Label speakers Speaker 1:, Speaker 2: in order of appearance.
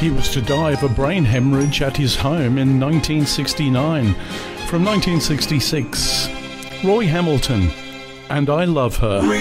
Speaker 1: He was to die of a brain hemorrhage at his home in 1969. From 1966, Roy Hamilton, And I Love Her.